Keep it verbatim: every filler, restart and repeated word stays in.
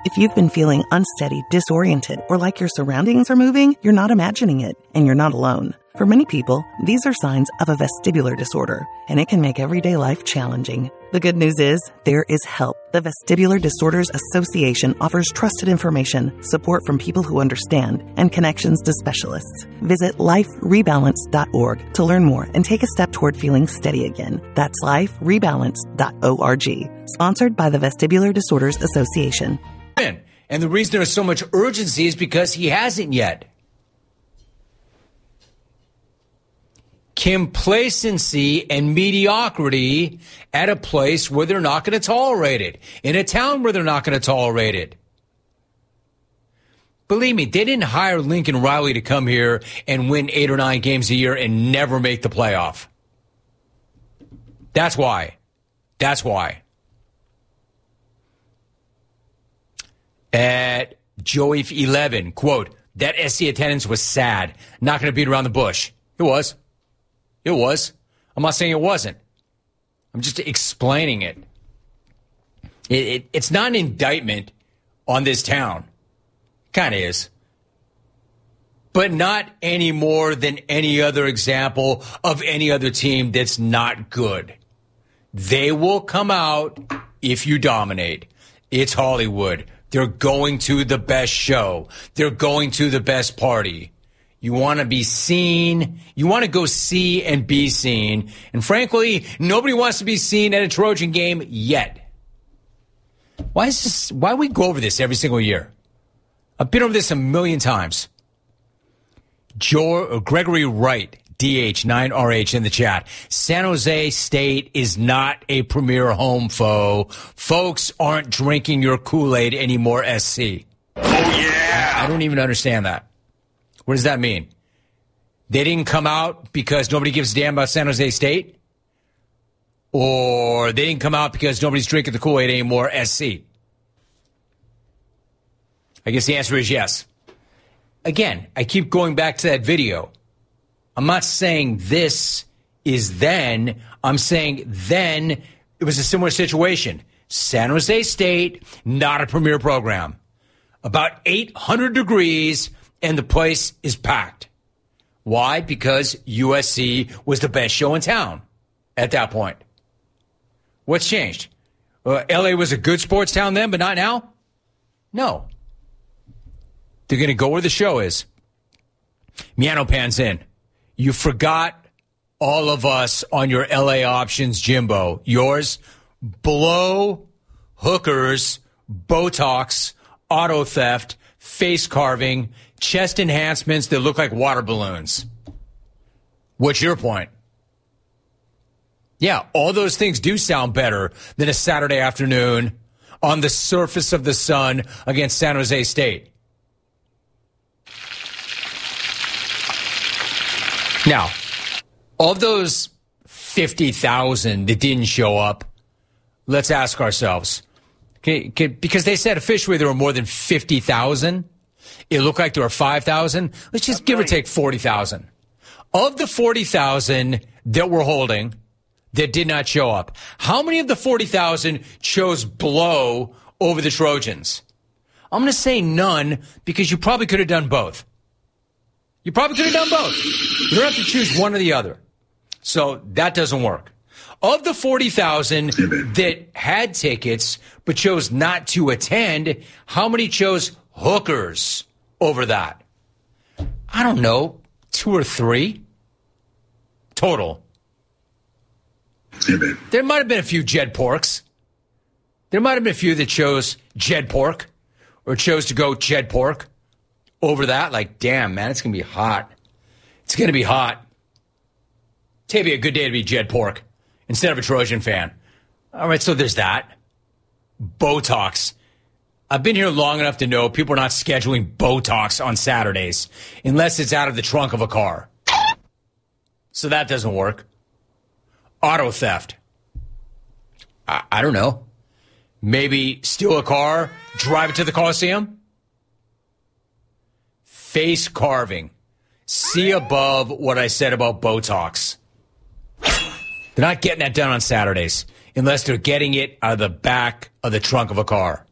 If you've been feeling unsteady, disoriented, or like your surroundings are moving, you're not imagining it, and you're not alone. For many people, these are signs of a vestibular disorder, and it can make everyday life challenging. The good news is, there is help. The Vestibular Disorders Association offers trusted information, support from people who understand, and connections to specialists. Visit life rebalance dot org to learn more and take a step toward feeling steady again. That's life rebalance dot org. Sponsored by the Vestibular Disorders Association. And the reason there's so much urgency is because he hasn't yet. Complacency and mediocrity at a place where they're not going to tolerate it. In a town where they're not going to tolerate it. Believe me, they didn't hire Lincoln Riley to come here and win eight or nine games a year and never make the playoff. That's why. That's why. At Joey eleven, quote, that S C attendance was sad. Not going to beat around the bush. It was. It was. I'm not saying it wasn't. I'm just explaining it. It, it it's not an indictment on this town. Kind of is. But not any more than any other example of any other team that's not good. They will come out if you dominate. It's Hollywood. They're going to the best show. They're going to the best party. You want to be seen. You want to go see and be seen. And frankly, nobody wants to be seen at a Trojan game yet. Why is this? Why we go over this every single year? I've been over this a million times. Joe, Gregory Wright, D H nine R H in the chat. San Jose State is not a premier home foe. Folks aren't drinking your Kool-Aid anymore, S C. Oh, yeah. I, I don't even understand that. What does that mean? They didn't come out because nobody gives a damn about San Jose State? Or they didn't come out because nobody's drinking the Kool-Aid anymore, S C? I guess the answer is yes. Again, I keep going back to that video. I'm not saying this is then. I'm saying then it was a similar situation. San Jose State, not a premier program. About eight hundred degrees, and the place is packed. Why? Because U S C was the best show in town at that point. What's changed? Uh, L A was a good sports town then, but not now? No. They're going to go where the show is. Miano pans in. You forgot all of us on your L A options, Jimbo. Yours, blow, hookers, Botox, auto theft, face carving, chest enhancements that look like water balloons. What's your point? Yeah, all those things do sound better than a Saturday afternoon on the surface of the sun against San Jose State. Now, of those fifty thousand that didn't show up, let's ask ourselves, okay, okay, because they said officially there were more than fifty thousand. It looked like there were five thousand. Let's just give or take forty thousand. Of the forty thousand that we're holding that did not show up, how many of the forty thousand chose blow over the Trojans? I'm going to say none because you probably could have done both. You probably could have done both. You don't have to choose one or the other. So that doesn't work. Of the forty thousand that had tickets but chose not to attend, how many chose hookers over that? I don't know, two or three total. There might have been a few Jed Porks. There might have been a few that chose Jed Pork or chose to go Jed Pork over that. Like, damn, man, it's going to be hot. It's going to be hot. It'd be a good day to be Jed Pork instead of a Trojan fan. All right, so there's that. Botox. I've been here long enough to know people are not scheduling Botox on Saturdays unless it's out of the trunk of a car. So that doesn't work. Auto theft. I, I don't know. Maybe steal a car, drive it to the Coliseum? Face carving. See above what I said about Botox. They're not getting that done on Saturdays unless they're getting it out of the back of the trunk of a car.